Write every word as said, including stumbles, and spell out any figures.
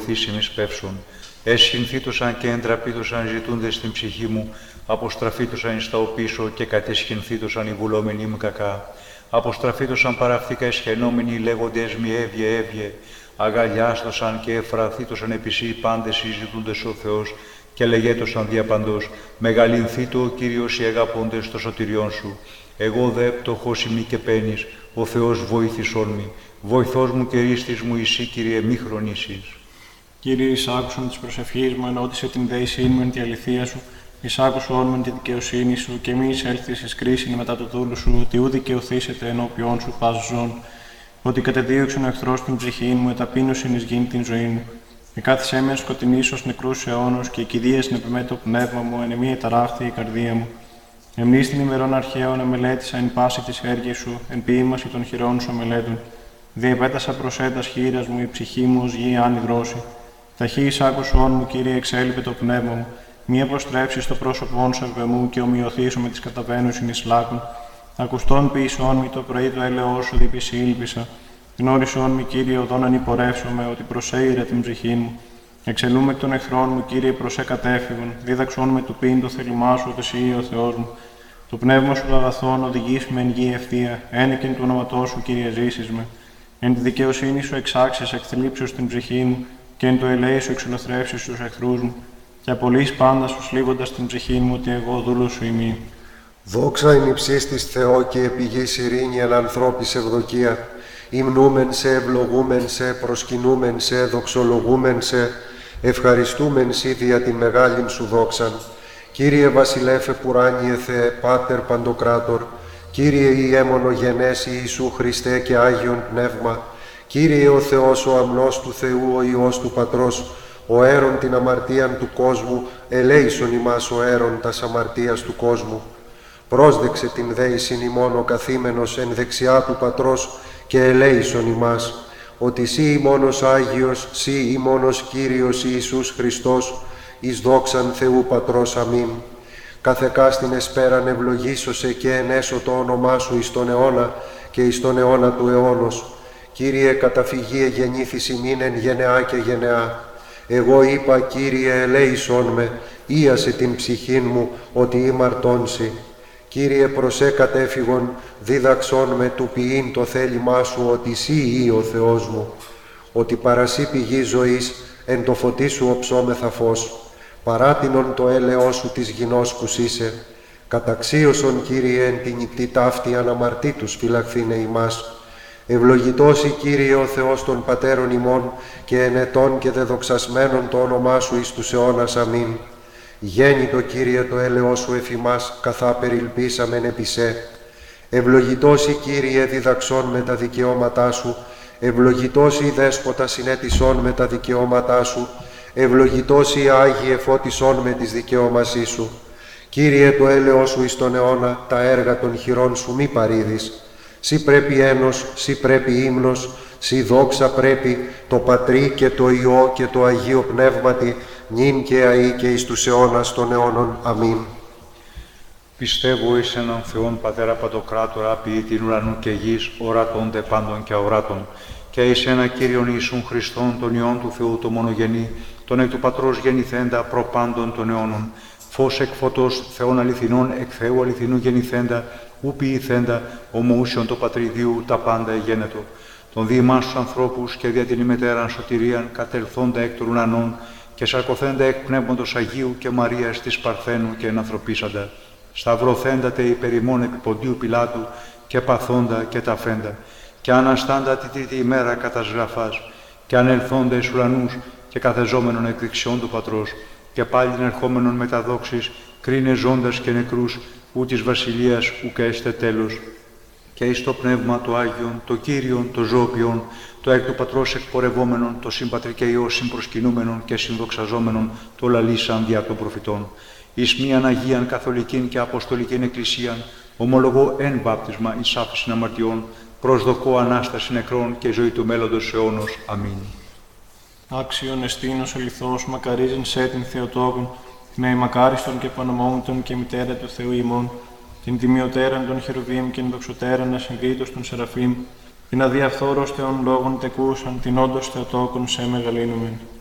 βοηθήσιμης πεύσων. Εσχυνθήτωσαν και εντραπήτωσαν ζητούντες στην ψυχή μου, αποστραφήτωσαν εις τα οπίσω και κατεσχυνθήτωσαν οι βουλόμενοι μου κακά. Αποστραφήτωσαν παραυτήκα εσχαινόμενοι λέγοντες μη έβγε έβγε. Αγαλιάστοσαν και εφραθήτωσαν επισή πάντες οι ζητούντες ο Θεός και λεγέτωσαν διαπαντός. Μεγαλυνθήτω ο Κύριος οι αγαπώντες το σωτηριόν σου. Εγώ δε πτωχός ημί και πένης, ο Θεός βοήθησόν μη. Βοηθός μου και ρίστης μου εσύ, Κύριε, μη χρονίσεις. Κύριε, εισάκουσον της προσευχής μου, ενώτισε την δέησή μου εν τη αληθεία σου. Εισάκουσον μου εν τη δικαιοσύνη σου, και μη εισέλθεις εις κρίσιν μετά το δούλου σου, ότι ού δικαιωθήσετε ενώπιόν σου πας ζών. Ότι κατεδίωξεν ο εχθρός την ψυχή μου, εταπείνωσιν εις γήν την ζωή μου. Εκάθισέ με σκοτεινής ως νεκρούς αιώνος, και εκηδίασεν επί με το πνεύμα μου, εν εμή εταράχθη η καρδία μου. Εμείς την ημερών αρχαίων αμελέτησα εν πάση της έργης σου, εν ποίημαση των χειρών σου αμελέτων. Διεπέτασα προς έντας χείρας μου, η ψυχή μου ως γη άνη δρόση. Ταχύ εισάκουσόν μου, Κύριε, εξέλιπε το πνεύμα μου. Μη αποστρέψεις το πρόσωπόν σου ευ' μου και ομοιωθήσω με τις καταβαίνουσιν εις λάκων. Ακουστών ποιησόν μη το πρωί το έλεος σου διπισή ήλπισα. Γνώρισόν μη, Κύριε, οδόν ανυπορεύσομαι, ότι προσέειρε την ψυχή μου. Εξελούμε εκ των εχθρών μου, Κύριε, προς εκατέφυγον. Δίδαξόν με του πίν το θέλημά σου, ότι εσύ ο Θεός μου. Το πνεύμα σου το αγαθόν οδηγείς με εν γη ευθεία. Ένικεν του ονοματός σου, Κύριε, ζήσεις με. Εν τη δικαιοσύνη σου εξάξεις εκθλίψεως την ψυχή μου, και εν το ελέη σου εξολοθρεύσεις τους εχθρούς μου. Και απολύεις πάντα σου σλίβοντας την ψυχή μου, ότι εγώ δούλος σου ημί. Δόξα εν υψίστης Θεό και επί γης ειρήνη εν ανθρώπης ευδοκία. Υμνούμεν σε, ευλογούμεν σε, προσκυνούμεν σε, δοξολογούμεν σε, ευχαριστούμεν σοι δια την μεγάλην σου δόξαν. Κύριε βασιλέφε πουράνιε Θεέ, Πάτερ Παντοκράτορ, Κύριε Ιε μονογενές Ιησού Χριστέ και Άγιον Πνεύμα, Κύριε ο Θεός ο αμνός του Θεού, ο Υιός του Πατρός, ο αίρον την αμαρτίαν του κόσμου, ελέησον ημάς ο αίρον τας αμαρτίας του κόσμου. Πρόσδεξε την δέησιν ημών ο καθήμενος εν δεξιά του Πατρός και ελέησον ημάς, ότι σύ ημώνος Άγιος, σύ ημώνος Κύριος Ιησούς Χριστός, εις δόξαν Θεού Πατρός. Αμήν. Καθεκάς την εσπέραν ευλογήσωσε και ενέσω το όνομά σου εις τον αιώνα και εις τον αιώνα του αιώνος. Κύριε, καταφυγή εγεννήθης ημίν εν γενεά και γενεά. Εγώ είπα, Κύριε, ελέησόν με, ίασε την ψυχήν μου, ότι ήμαρτόνσι. Κύριε, προσέ κατέφυγον, δίδαξόν με του ποιήν το θέλημά σου, ότι σύ ή ο Θεός μου. Ότι παρασύ πηγή ζωής, εν το φωτί σου οψόμεθα φως. Παράτινον το έλεος σου της γινός που είσαι. Καταξίωσον, Κύριε, εν την νυχτή ταύτη αναμαρτήτους φυλαχθήνε ημάς. Ευλογητός η Κύριε ο Θεός των Πατέρων ημών και ενετών και δεδοξασμένων το όνομά σου εις τους αιώνας. Αμήν. Γέννητο, Κύριε, το έλεος σου εφ' ημάς, καθά περιλπίσαμεν επί σε. Ευλογητός η Κύριε διδαξών με τα δικαιώματά σου, ευλογητός η Δέσποτα συνέτησών με τα δικαιώματά σου, ευλογητός η Άγιε φώτισών με τις δικαιώμασή σου. Κύριε, το έλεος σου εις τον αιώνα, τα έργα των χειρών σου μη παρήδεις. Σύ πρέπει ένος, σύ πρέπει ύμνος, σύ δόξα πρέπει το Πατρί και το Υιό και το Αγίο Πνεύματι, νυν και αεί και εις τους αιώνας των αιώνων. Αμήν. Πιστεύω εις έναν Θεόν Πατέρα Παντοκράτορα, ποιητήν ουρανού και γης, ορατώνται πάντων και αοράτων, και εις ένα Κύριον Ιησούν Χριστόν, τον Υιόν του Θεού, το μονογενή, τον εκ του Πατρός γεννηθέντα προπάντων των αιώνων, φως εκ φωτός, Θεών αληθινών, εκ Θεού αληθινού γεννηθέντα, ου ποιηθέντα, ομοούσιον το Πατριδίου, τα πάντα εγένετο. Τον διημάς τους ανθρώπους και δια την ημετέραν σωτηρίαν, κατελθόντα εκ των ουρανών, και σαρκωθέντα εκ Πνεύματος Αγίου και Μαρίας της Παρθένου και ενανθρωπίσαντα. Σταυρωθέντατε υπερ ημών επί Ποντίου Πιλάτου, και παθόντα και ταφέντα, και αναστάντα τη τρίτη ημέρα κατά σγραφάς, και ανελθόντα εις ουρανούς, και καθεζόμενον εκ δεξιών του Πατρός, και πάλιν ερχόμενον με τα δόξης, κρίνε ζώντας και νεκρούς, ου της βασιλείας ουκ έστε τέλος. Και εις το Πνεύμα το Άγιον, το Κύριον, το Ζώπιον, το εκ του Πατρός εκπορευόμενον, το συμπατρί και Υιό συμπροσκυνούμενον και συνδοξαζόμενον, το λαλήσαν δια των προφητών. Εις μίαν Αγίαν Καθολικήν και Αποστολικήν Εκκλησίαν, ομολογώ εν βάπτισμα εις άφησιν αμαρτιών, προσδοκώ Ανάσταση νεκρών και ζωή του μέλλοντος αιώνος. Αμήν. Άξιον εστίνος αληθώς, μακαρίζειν σε την Θεοτόκον, την αημακάριστον και πανομόμητον και μητέρα του Θεού ημών, την τιμιωτέραν των χερουβίμ και ενδοξωτέραν ασυγκρίτως των Σεραφείμ, την αδιαφθόρος Θεών λόγων τεκούσαν, την όντως Θεοτόκον σε μεγαλύνομεν.